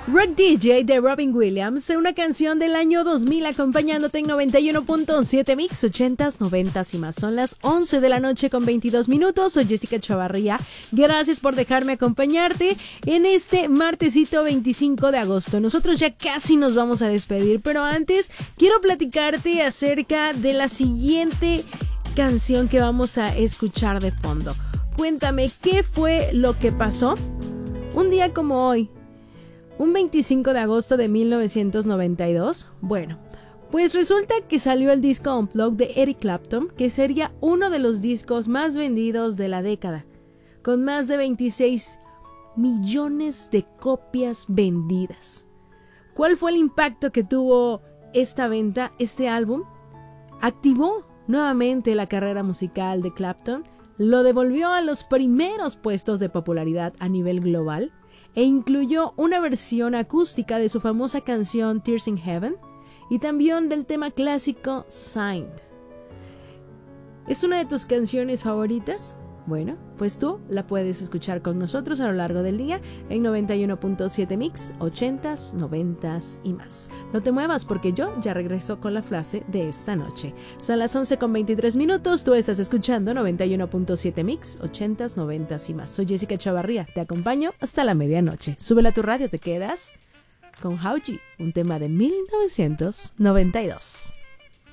Rock DJ de Robin Williams, una canción del año 2000 acompañándote en 91.7 Mix, 80s, 90s y más. Son las 11 de la noche con 22 minutos. Soy Jessica Chavarría. Gracias por dejarme acompañarte en este martesito 25 de agosto. Nosotros ya casi nos vamos a despedir, pero antes quiero platicarte acerca de la siguiente canción que vamos a escuchar de fondo. Cuéntame, ¿qué fue lo que pasó? Un día como hoy, un 25 de agosto de 1992, bueno, pues resulta que salió el disco Unplugged de Eric Clapton, que sería uno de los discos más vendidos de la década, con más de 26 millones de copias vendidas. ¿Cuál fue el impacto que tuvo esta venta, este álbum? Activó nuevamente la carrera musical de Clapton, lo devolvió a los primeros puestos de popularidad a nivel global, e incluyó una versión acústica de su famosa canción Tears in Heaven y también del tema clásico Signed. ¿Es una de tus canciones favoritas? Bueno, pues tú la puedes escuchar con nosotros a lo largo del día en 91.7 Mix, 80s, 90s y más. No te muevas porque yo ya regreso con la frase de esta noche. Son las 11:23 minutos, tú estás escuchando 91.7 Mix, 80s, 90s y más. Soy Jessica Chavarría, te acompaño hasta la medianoche. Súbela a tu radio, te quedas con Hauji, un tema de 1992.